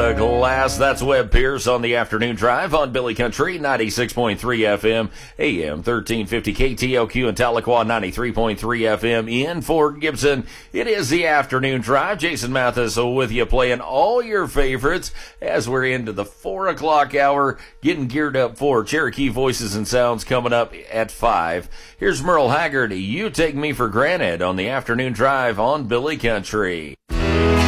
the glass. That's Webb Pierce on the afternoon drive on Billy Country, 96.3 FM, AM 1350 KTLQ in Tahlequah, 93.3 FM in Fort Gibson. It is the afternoon drive. Jason Mathis with you, playing all your favorites as we're into the 4 o'clock hour, getting geared up for Cherokee Voices and Sounds coming up at 5. Here's Merle Haggard, You Take Me for Granted on the afternoon drive on Billy Country.